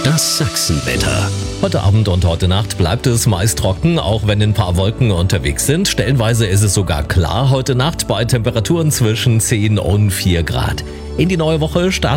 Das Sachsenwetter. Heute Abend und heute Nacht bleibt es meist trocken, auch wenn ein paar Wolken unterwegs sind. Stellenweise ist es sogar klar heute Nacht bei Temperaturen zwischen 10 und 4 Grad. In die neue Woche starten